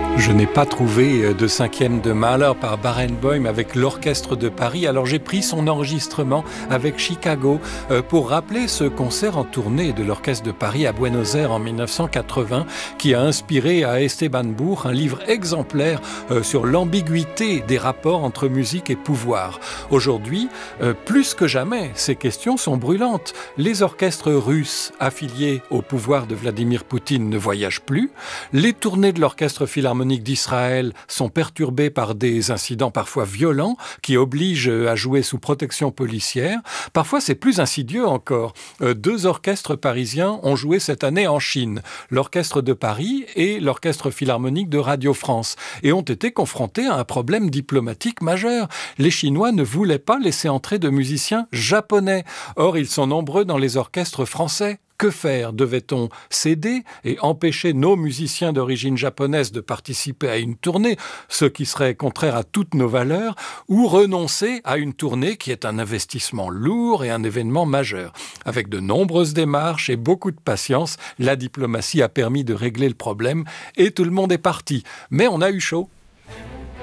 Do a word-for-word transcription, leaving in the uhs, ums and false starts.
Je n'ai pas trouvé de cinquième de Mahler par Barenboim avec l'Orchestre de Paris, alors j'ai pris son enregistrement avec Chicago pour rappeler ce concert en tournée de l'Orchestre de Paris à Buenos Aires en mille neuf cent quatre-vingts qui a inspiré à Esteban Buch un livre exemplaire sur l'ambiguïté des rapports entre musique et pouvoir. Aujourd'hui, plus que jamais, ces questions sont brûlantes. Les orchestres russes affiliés au pouvoir de Vladimir Poutine ne voyagent plus, les tournées de l'Orchestre Philharmonique d'Israël sont perturbés par des incidents parfois violents qui obligent à jouer sous protection policière. Parfois, c'est plus insidieux encore. Deux orchestres parisiens ont joué cette année en Chine, l'Orchestre de Paris et l'Orchestre Philharmonique de Radio France, et ont été confrontés à un problème diplomatique majeur. Les Chinois ne voulaient pas laisser entrer de musiciens japonais. Or, ils sont nombreux dans les orchestres français. Que faire? Devait-on céder et empêcher nos musiciens d'origine japonaise de participer à une tournée, ce qui serait contraire à toutes nos valeurs, ou renoncer à une tournée qui est un investissement lourd et un événement majeur? Avec de nombreuses démarches et beaucoup de patience, la diplomatie a permis de régler le problème et tout le monde est parti. Mais on a eu chaud.